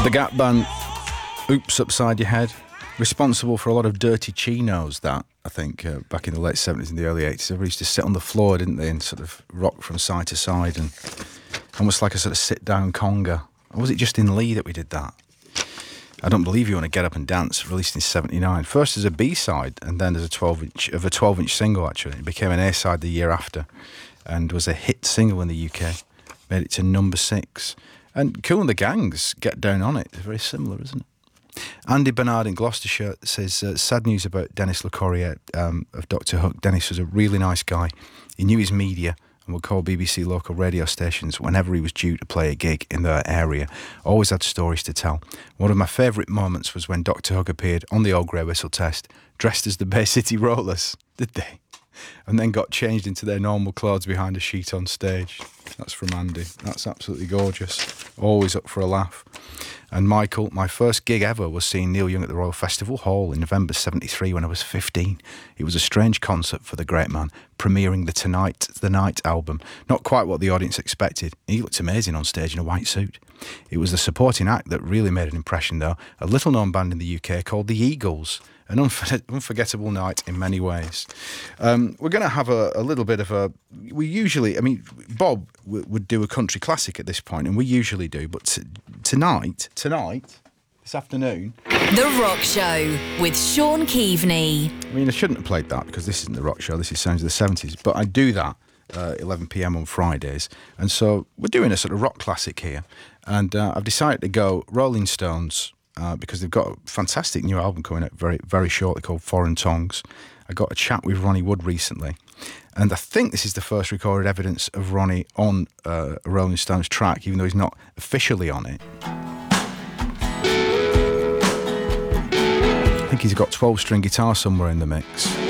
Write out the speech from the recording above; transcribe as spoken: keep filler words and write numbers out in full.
The Gap Band, Oops Upside Your Head, responsible for a lot of dirty chinos, that, I think, uh, back in the late seventies and the early eighties. Everybody used to sit on the floor, didn't they, and sort of rock from side to side, and almost like a sort of sit-down conga. Or was it just in Lee that we did that? I Don't Believe You Want to Get Up and Dance, released in seventy-nine. First as a B-side, and then as a twelve-inch, of a twelve-inch single, actually. It became an A-side the year after, and was a hit single in the U K. Made it to number six. And Kool and the Gang's Get Down On It. It's very similar, isn't it? Andy Bernard in Gloucestershire says, uh, sad news about Dennis Le Corrier um, of Doctor Hook. Dennis was a really nice guy. He knew his media and would call B B C local radio stations whenever he was due to play a gig in their area. Always had stories to tell. One of my favourite moments was when Doctor Hook appeared on the Old Grey Whistle Test, dressed as the Bay City Rollers, did they? And then got changed into their normal clothes behind a sheet on stage. That's from Andy. That's absolutely gorgeous. Always up for a laugh. And Michael, my first gig ever was seeing Neil Young at the Royal Festival Hall in November seventy-three when I was fifteen. It was a strange concert for the great man, premiering the Tonight the Night album. Not quite what the audience expected. He looked amazing on stage in a white suit. It was the supporting act that really made an impression, though. A little-known band in the U K called the Eagles. An unfor- unforgettable night in many ways. Um, we're going to have a, a little bit of a... We usually... I mean, Bob w- would do a country classic at this point, and we usually do, but t- tonight, tonight, this afternoon... The Rock Show with Sean Keaveney. I mean, I shouldn't have played that, because this isn't The Rock Show, this is Sounds of the seventies, but I do that uh, eleven p.m. on Fridays, and so we're doing a sort of rock classic here, and uh, I've decided to go Rolling Stones... Uh, because they've got a fantastic new album coming out very, very shortly called Foreign Tongues. I got a chat with Ronnie Wood recently, and I think this is the first recorded evidence of Ronnie on uh, a Rolling Stones track, even though he's not officially on it. I think he's got twelve-string guitar somewhere in the mix.